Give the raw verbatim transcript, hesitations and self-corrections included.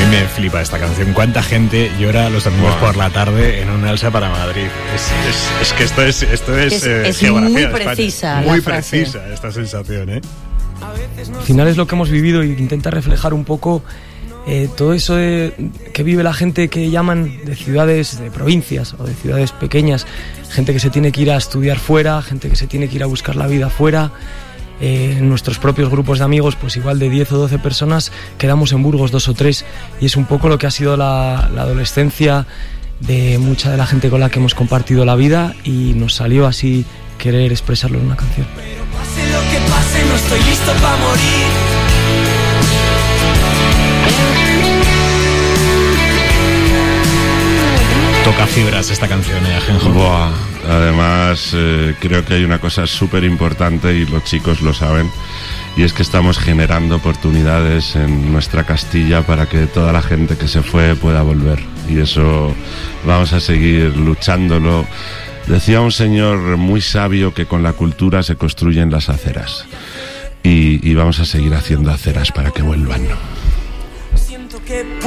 me flipa esta canción. ¿Cuánta gente llora los domingos wow. por la tarde en un Elsa para Madrid? Es, es, es que esto es, esto es, es, eh, es geografía muy de España. precisa. Muy la frase. precisa esta sensación, ¿eh? Al final es lo que hemos vivido y intenta reflejar un poco eh, todo eso de, que vive la gente que llaman de ciudades, de provincias o de ciudades pequeñas. Gente que se tiene que ir a estudiar fuera, gente que se tiene que ir a buscar la vida fuera. Eh, en nuestros propios grupos de amigos, pues igual de diez o doce personas, quedamos en Burgos dos o tres, y es un poco lo que ha sido la, la adolescencia de mucha de la gente con la que hemos compartido la vida, y nos salió así querer expresarlo en una canción. Pero pase lo que pase, no estoy listo para morir. Toca fibras esta canción, ¿eh, Ajenjo? Buah. Además, eh, creo que hay una cosa súper importante y los chicos lo saben, y es que estamos generando oportunidades en nuestra Castilla para que toda la gente que se fue pueda volver, y eso vamos a seguir luchándolo. Decía un señor muy sabio que con la cultura se construyen las aceras, y, y vamos a seguir haciendo aceras para que vuelvan. Siento que